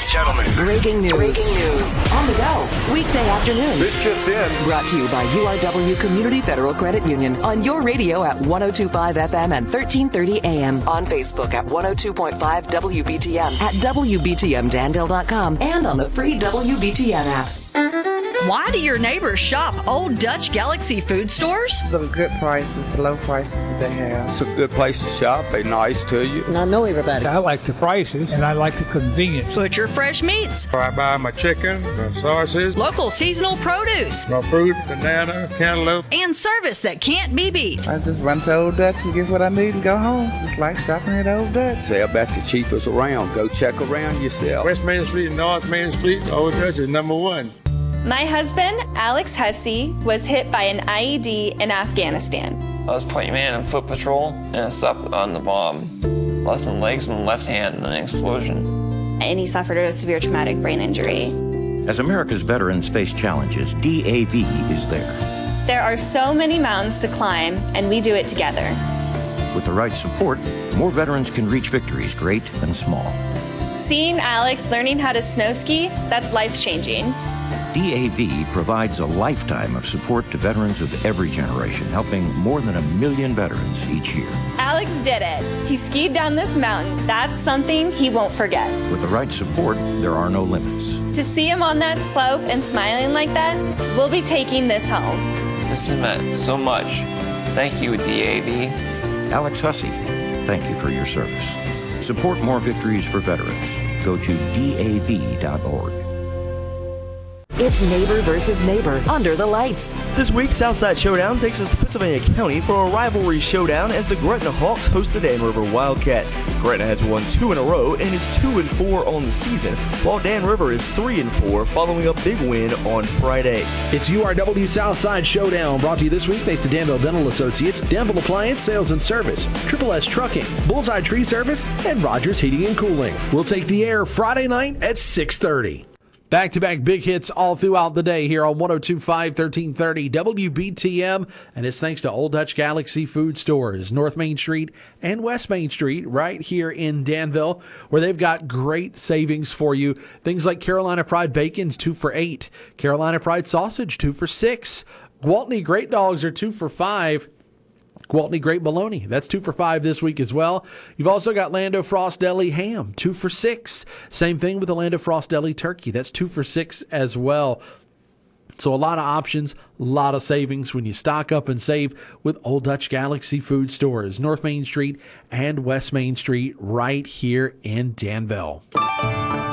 gentlemen. Breaking news. On the go. Weekday afternoons. This just in. Brought to you by URW Community Federal Credit Union. On your radio at 102.5 FM and 1330 AM. On Facebook at 102.5 WBTM. At WBTMDanville.com. And on the free WBTM app. Why do your neighbors shop Old Dutch Galaxy food stores? The good prices, the low prices that they have. It's a good place to shop. They're nice to you. And I know everybody. I like the prices and I like the convenience. Butcher fresh meats. I buy my chicken, my sausages, local seasonal produce, my fruit, banana, cantaloupe, and service that can't be beat. I just run to Old Dutch and get what I need and go home. Just like shopping at Old Dutch. They're about the cheapest around. Go check around yourself. West Main Street and North Main Street, Old Dutch is number one. My husband, Alex Hussey, was hit by an IED in Afghanistan. I was point man in foot patrol, and I stopped on the bomb. Lost my legs and my left hand in an explosion. And he suffered a severe traumatic brain injury. As America's veterans face challenges, DAV is there. There are so many mountains to climb, and we do it together. With the right support, more veterans can reach victories, great and small. Seeing Alex learning how to snow ski, that's life-changing. DAV provides a lifetime of support to veterans of every generation, helping more than 1 million veterans each year. Alex did it. He skied down this mountain. That's something he won't forget. With the right support, there are no limits. To see him on that slope and smiling like that, we'll be taking this home. This has meant so much. Thank you, DAV. Alex Hussey, thank you for your service. Support more victories for veterans. Go to DAV.org. It's neighbor versus neighbor under the lights. This week, Southside Showdown takes us to Pennsylvania County for a rivalry showdown as the Gretna Hawks host the Dan River Wildcats. Gretna has won 2 in a row and is 2-4 on the season, while Dan River is 3-4 following a big win on Friday. It's URW Southside Showdown, brought to you this week thanks to Danville Dental Associates, Danville Appliance Sales and Service, Triple S Trucking, Bullseye Tree Service, and Rogers Heating and Cooling. We'll take the air Friday night at 6:30. Back-to-back big hits all throughout the day here on 102.5, 1330 WBTM, and it's thanks to Old Dutch Galaxy Food Stores, North Main Street and West Main Street, right here in Danville, where they've got great savings for you. Things like Carolina Pride Bacon's 2 for $8, Carolina Pride Sausage 2 for $6, Gwaltney Great Dogs are 2 for $5. Gwaltney Great Bologna, that's 2 for $5 this week as well. You've also got Lando Frost Deli Ham, 2 for $6. Same thing with the Lando Frost Deli Turkey, that's 2 for $6 as well. So a lot of options, a lot of savings when you stock up and save with Old Dutch Galaxy Food Stores, North Main Street and West Main Street, right here in Danville.